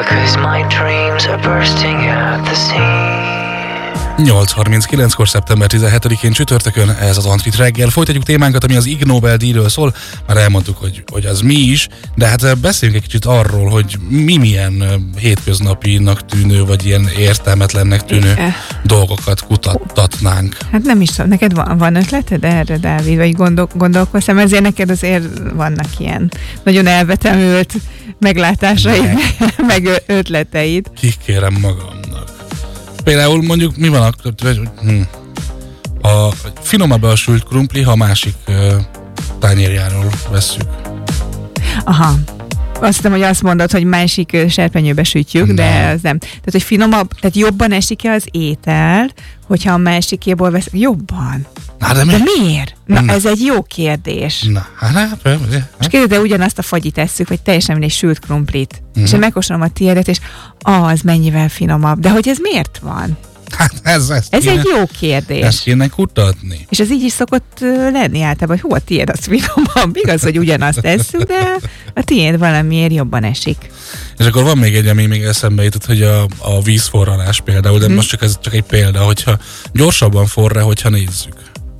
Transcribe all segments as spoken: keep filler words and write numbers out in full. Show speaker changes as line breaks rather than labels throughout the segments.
'cause my dreams are bursting at the seams.
nyolc harminckilenckor szeptember tizenhetedikén csütörtökön ez az Antrit reggel. Folytatjuk témánkat, ami az Ig Nobel-díjról szól. Már elmondtuk, hogy, hogy az mi is, de hát beszéljünk egy kicsit arról, hogy mi milyen hétköznapinak tűnő, vagy ilyen értelmetlennek tűnő é. dolgokat kutattatnánk.
Hát nem is szó. Neked van, van ötleted erre, Dávid? Vagy gondol, gondolkoztam? Ezért neked azért vannak ilyen nagyon elvetemült meglátásaid, meg, meg ötleteid.
Kikérem magamnak. Például mondjuk mi van a, hm, a finomabb a sült krumpli, ha a másik uh, tányérjáról vesszük.
Aha. Azt hiszem, hogy azt mondod, hogy másik serpenyőbe sütjük, nem. De az nem. Tehát, hogy finomabb, tehát jobban esik-e az étel, hogyha a másikéból veszek? Jobban.
Na, de,
mi? de miért? Na,
Na,
ez egy jó kérdés.
Na, hát, hát,
és kérdez, de ugyanazt a fagyit esszük, vagy teljesen mindegy sült krumplit. Uh-huh. És én megkóstolom a tiédet, és az mennyivel finomabb. De hogy ez miért van?
Hát ez, ez,
ez
kéne,
egy jó kérdés.
Ezt kéne kutatni.
És ez így is szokott lenni általában, hogy hú, a tiéd az finomabb. Igaz, hogy ugyanazt esszük, de a tiéd valamiért jobban esik.
És akkor van még egy, ami még eszembe jutott, hogy a, a vízforralás például, de hmm. most csak ez csak egy példa, hogyha gyorsabban forra, hogyha nézzük.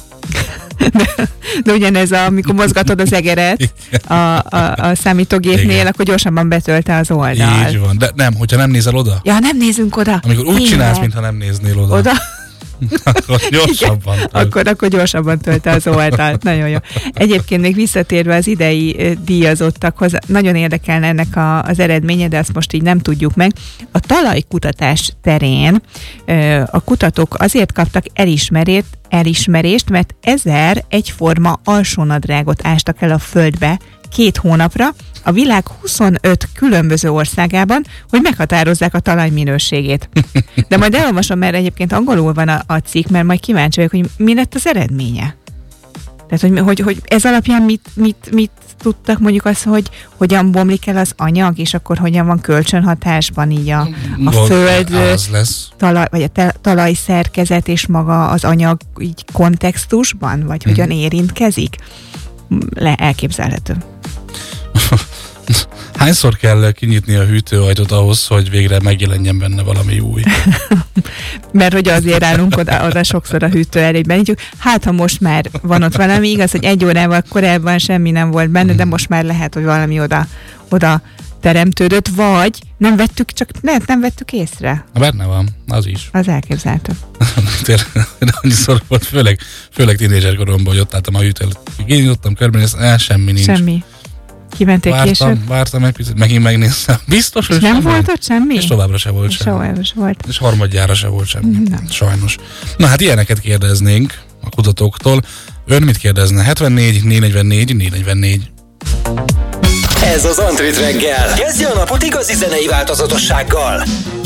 De, de ugyanez, a, amikor mozgatod az egeret a, a, a számítógépnél, igen. Akkor gyorsabban betölte az oldal.
Így van, de nem, hogyha nem nézel oda.
Ja, nem nézünk oda.
Amikor úgy igen. csinálsz, mintha nem néznél oda.
Oda?
akkor gyorsabban
akkor, akkor gyorsabban tölte az oldalt. Nagyon jó. Egyébként még visszatérve az idei díjazottakhoz, nagyon érdekelne ennek a, az eredménye, de azt most így nem tudjuk meg. A talajkutatás terén a kutatók azért kaptak elismerét, elismerést, mert ezer egyforma alsónadrágot ástak el a földbe két hónapra, a világ huszonöt különböző országában, hogy meghatározzák a talaj minőségét. De majd elolvasom, mert egyébként angolul van a, a cikk, mert majd kíváncsi vagyok, hogy mi lett az eredménye. Tehát, hogy, hogy, hogy ez alapján mit, mit, mit tudtak, mondjuk az, hogy hogyan bomlik el az anyag, és akkor hogyan van kölcsönhatásban így a, a föld talaj, vagy a te, talajszerkezet és maga az anyag így kontextusban, vagy hogyan hmm. érintkezik. Le, elképzelhető.
Hányszor kell kinyitni a hűtőajtót ahhoz, hogy végre megjelenjen benne valami új?
Mert hogy azért állunk oda, oda sokszor a hűtő elébe nyitjuk. Hát, ha most már van ott valami, igaz, hogy egy órával korábban semmi nem volt benne, de most már lehet, hogy valami oda, oda teremtődött, vagy nem vettük, csak lehet, nem vettük észre.
Benne van, az is.
Az elképzelhető.
Tényleg, annyiszor volt, főleg, főleg tínédzserkoromban, hogy ott álltam a hűtőt, kinyitottam körben, és el, semmi nincs.
Semmi. Kimenték
vártam,
később?
Vártam egy picit, megint megnéztem. Biztos, hogy
nem volt ott semmi?
És továbbra se volt semmi.
Továbbra se volt.
És harmadjára se volt semmi.
Nem.
Sajnos. Na hát ilyeneket kérdeznénk a kutatóktól. Ön mit kérdezne? hetvennégy négyszáznegyvennégy négyszáznegyvennégy.
Ez az Antrit reggel. Kezdje a napot igazi zenei változatossággal.